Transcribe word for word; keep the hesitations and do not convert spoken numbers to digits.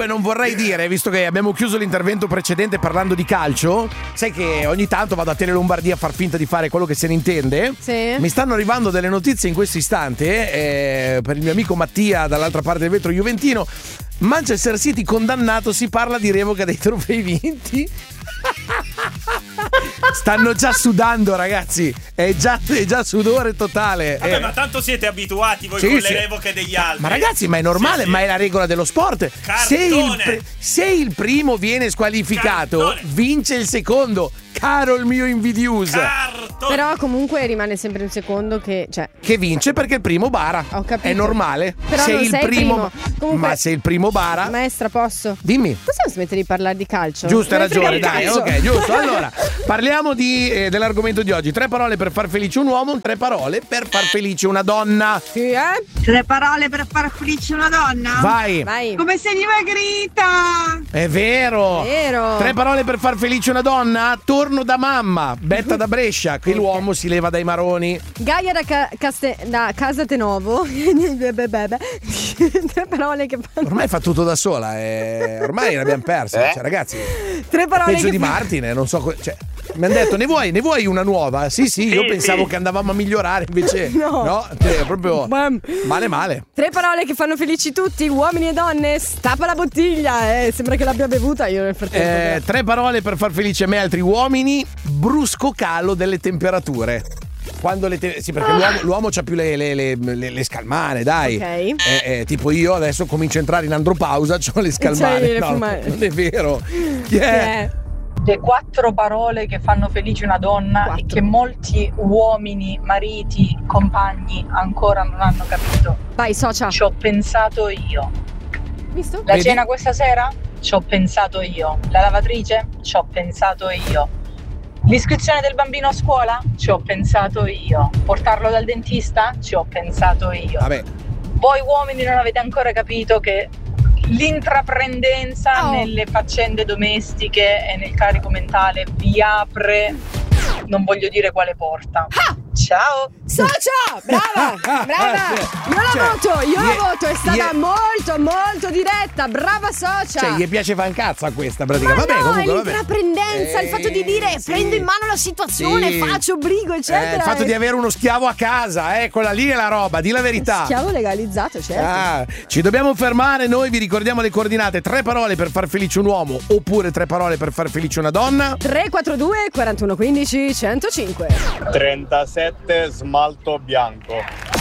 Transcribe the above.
Comunque non vorrei dire, visto che abbiamo chiuso l'intervento precedente parlando di calcio, sai che ogni tanto vado a Tele Lombardia a far finta di fare quello che se ne intende. Sì. Mi stanno arrivando delle notizie in questo istante eh, per il mio amico Mattia dall'altra parte del vetro juventino. Manchester City condannato, si parla di revoca dei trofei vinti. Stanno già sudando, ragazzi. È già, è già sudore totale. Vabbè, eh. ma tanto siete abituati voi Sì, con sì. le revoche degli altri. Ma ragazzi, ma è normale, Sì, sì. ma è la regola dello sport. Se il, pr- se il primo viene squalificato, Cartone. vince il secondo. Caro il mio invidioso. Carto. Però comunque rimane sempre un secondo che, cioè, Che vince perché il primo bara. Ho capito. È normale. Però se non il sei il primo, primo. Comunque- ma se il primo bara. maestra, posso? Dimmi. Possiamo smettere di parlare di calcio? Giusto, hai Me ne frega ragione, il dai, calcio. ok, giusto. Allora, parliamo di, eh, dell'argomento di oggi. Tre parole per far felice un uomo, tre parole per far felice una donna. Sì, eh? Tre parole per far felice una donna? Vai. Vai. Come sei dimagrita? È vero. Vero. Tre parole per far felice una donna? Torno da mamma. Betta da Brescia, che l'uomo si leva dai maroni. Gaia da, ca- Caste- da Casatenovo. Tre parole che fanno. Ormai fa tutto da sola, eh. Ormai l'abbiamo persa. Eh? Cioè, ragazzi, Tre parole peggio che di fa- Martine, non so. co- Cioè, mi hanno detto, ne vuoi, ne vuoi una nuova? Sì, sì, io Sì, pensavo sì. che andavamo a migliorare, invece. No. No, cioè, proprio Bam. male, male. Tre parole che fanno felici tutti, uomini e donne. Stappa la bottiglia, eh. Sembra che l'abbia bevuta io nel frattempo. Eh, però. tre parole per far felice me e altri uomini. Brusco calo delle temperature. Quando le te- sì, perché l'uomo, l'uomo c'ha più le, le, le, le, le scalmane, dai. Ok. Eh, eh, tipo io adesso comincio a entrare in andropausa, c'ho le scalmane. C'hai le No, fumane. non è vero. Chi è? Eh. Le quattro parole che fanno felice una donna Quattro. e che molti uomini, mariti, compagni ancora non hanno capito. Vai, socia. Ci ho pensato io. Visto? La Vedi? cena questa sera? Ci ho pensato io. La lavatrice? Ci ho pensato io. L'iscrizione del bambino a scuola? Ci ho pensato io. Portarlo dal dentista? Ci ho pensato io. Vabbè, Voi uomini non avete ancora capito che l'intraprendenza Oh. nelle faccende domestiche e nel carico mentale vi apre, non voglio dire quale porta. Ciao! Socia! Brava! Brava! Io la Cioè, voto, io gli- la voto, è stata gli- molto, molto diretta. Brava socia! cioè, gli piace fan cazzo a questa Ma pratica. Vabbè, no, comunque, è vabbè. l'intraprendenza, il fatto di dire Eh, sì. prendo in mano la situazione, Sì. faccio, obbligo, eccetera. Eh, il fatto di avere uno schiavo a casa, eh, quella lì è la roba, di la verità. Schiavo legalizzato, certo. Ah, ci dobbiamo fermare, noi vi ricordiamo le coordinate. Tre parole per far felice un uomo oppure tre parole per far felice una donna. tre quattro due quarantuno quindici centocinque. trentasette smalto bianco.